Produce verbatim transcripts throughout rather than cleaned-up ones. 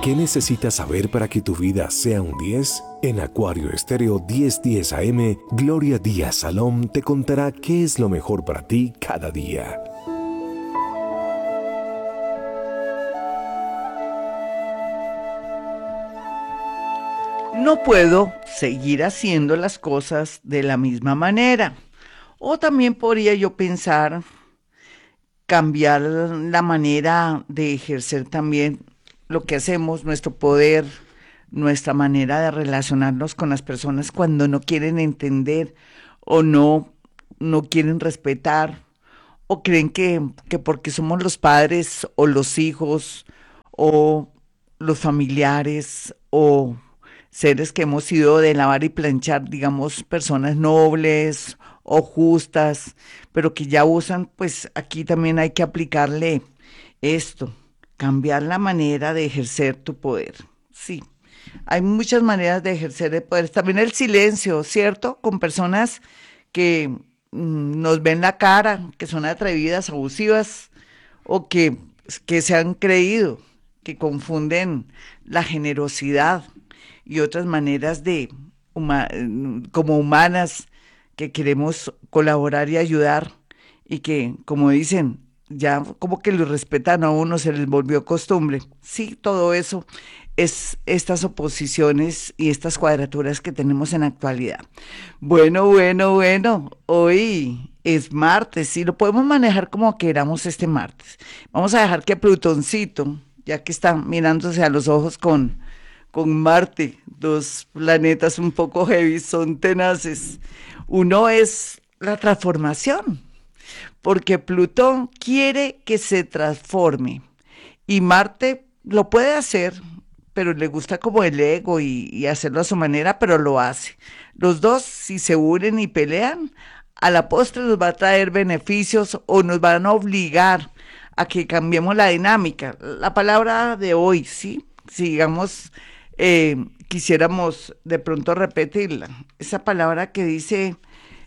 ¿Qué necesitas saber para que tu vida sea un diez? En Acuario Estéreo diez diez A M, Gloria Díaz Salom te contará qué es lo mejor para ti cada día. No puedo seguir haciendo las cosas de la misma manera. O también podría yo pensar cambiar la manera de ejercer también lo que hacemos, nuestro poder, nuestra manera de relacionarnos con las personas cuando no quieren entender o no, no quieren respetar o creen que, que porque somos los padres o los hijos o los familiares o seres que hemos sido de lavar y planchar, digamos, personas nobles o justas, pero que ya usan, pues aquí también hay que aplicarle esto, cambiar la manera de ejercer tu poder. Sí, hay muchas maneras de ejercer el poder. También el silencio, ¿cierto? Con personas que mm, nos ven la cara, que son atrevidas, abusivas, o que, que se han creído, que confunden la generosidad y otras maneras de huma- como humanas que queremos colaborar y ayudar y que, como dicen, ya como que lo respetan a uno, se les volvió costumbre. Sí, todo eso es estas oposiciones y estas cuadraturas que tenemos en la actualidad. Bueno, bueno, bueno, hoy es martes y lo podemos manejar como queramos este martes. Vamos a dejar que Plutoncito, ya que está mirándose a los ojos con, con Marte, dos planetas un poco heavy, son tenaces. Uno es la transformación, porque Plutón quiere que se transforme y Marte lo puede hacer, pero le gusta como el ego y, y hacerlo a su manera, pero lo hace. Los dos, si se unen y pelean, a la postre nos va a traer beneficios o nos van a obligar a que cambiemos la dinámica. La palabra de hoy, ¿sí? Si digamos, eh, quisiéramos de pronto repetirla. Esa palabra que dice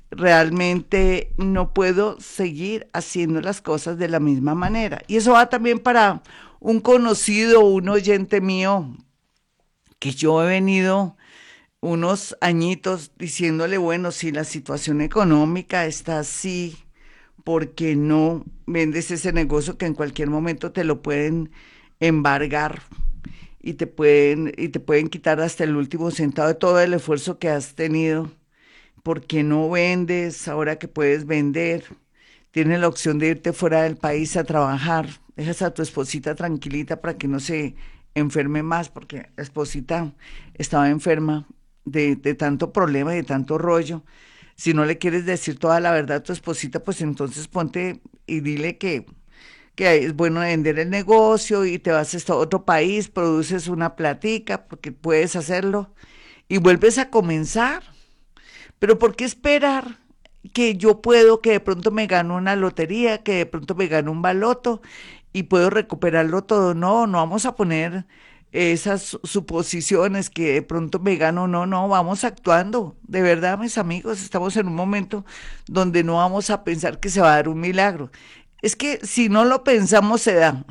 realmente no puedo seguir haciendo las cosas de la misma manera. Y eso va también para un conocido, un oyente mío, que yo he venido unos añitos diciéndole, bueno, si la situación económica está así, ¿por qué no vendes ese negocio que en cualquier momento te lo pueden embargar y te pueden, y te pueden quitar hasta el último centavo de todo el esfuerzo que has tenido? ¿Por qué no vendes ahora que puedes vender? Tienes la opción de irte fuera del país a trabajar. Dejas a tu esposita tranquilita para que no se enferme más, porque la esposita estaba enferma de, de tanto problema y de tanto rollo. Si no le quieres decir toda la verdad a tu esposita, pues entonces ponte y dile que, que es bueno vender el negocio y te vas a este otro país, produces una platica, porque puedes hacerlo, y vuelves a comenzar. Pero ¿por qué esperar que yo puedo, que de pronto me gano una lotería, que de pronto me gano un baloto y puedo recuperarlo todo? No, no vamos a poner esas suposiciones que de pronto me gano, no, no, vamos actuando. De verdad, mis amigos, estamos en un momento donde no vamos a pensar que se va a dar un milagro. Es que si no lo pensamos, se da.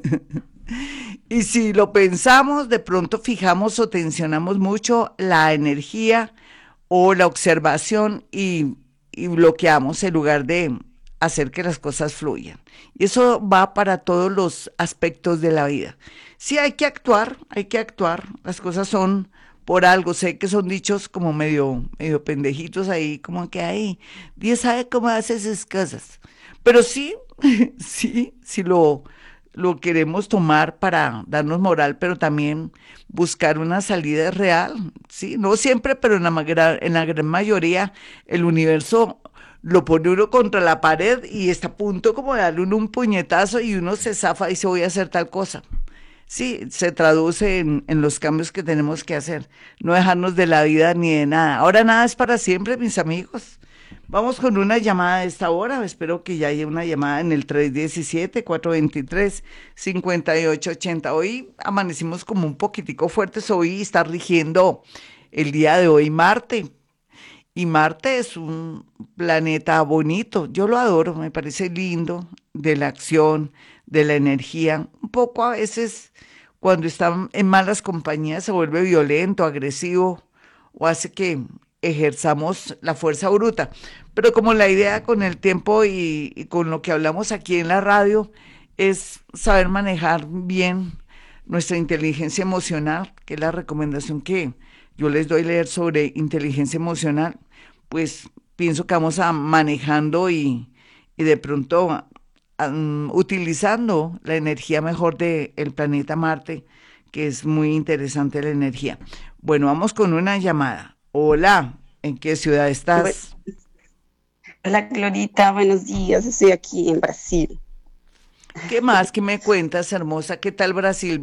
Y si lo pensamos, de pronto fijamos o tensionamos mucho la energía o la observación y, y bloqueamos en lugar de hacer que las cosas fluyan. Y eso va para todos los aspectos de la vida. Sí, hay que actuar, hay que actuar. Las cosas son por algo. Sé que son dichos como medio, medio pendejitos ahí, como que ahí, Dios sabe cómo hace esas cosas. Pero sí, sí, sí lo, lo queremos tomar para darnos moral, pero también buscar una salida real, ¿sí? No siempre, pero en la, magra- en la gran mayoría el universo lo pone uno contra la pared y está a punto como de darle uno un puñetazo y uno se zafa y dice voy a hacer tal cosa. Sí, se traduce en, en los cambios que tenemos que hacer, no dejarnos de la vida ni de nada. Ahora nada es para siempre, mis amigos. Vamos con una llamada de esta hora. Espero que ya haya una llamada en el tres diecisiete, cuatro veintitrés, cincuenta y ocho ochenta. Hoy amanecimos como un poquitico fuertes. Hoy está rigiendo el día de hoy Marte. Y Marte es un planeta bonito. Yo lo adoro, me parece lindo, de la acción, de la energía. Un poco a veces cuando está en malas compañías se vuelve violento, agresivo o hace que ejerzamos la fuerza bruta. Pero como la idea con el tiempo y, y con lo que hablamos aquí en la radio es saber manejar bien nuestra inteligencia emocional, que es la recomendación que yo les doy leer sobre inteligencia emocional, pues pienso que vamos a manejando y, y de pronto um, utilizando la energía mejor del planeta Marte, que es muy interesante la energía. Bueno, vamos con una llamada. Hola, ¿en qué ciudad Bueno, estás? hola Glorita, buenos días, estoy aquí en Brasil. ¿Qué más? ¿Qué me cuentas, hermosa? ¿Qué tal Brasil?